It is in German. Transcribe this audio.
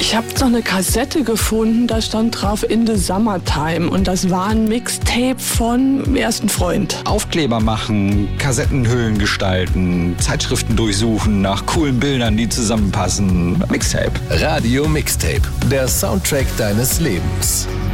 Ich habe so eine Kassette gefunden, da stand drauf In the Summertime und das war ein Mixtape von ersten Freund. Aufkleber machen, Kassettenhüllen gestalten, Zeitschriften durchsuchen nach coolen Bildern, die zusammenpassen. Mixtape. Radio Mixtape, der Soundtrack deines Lebens.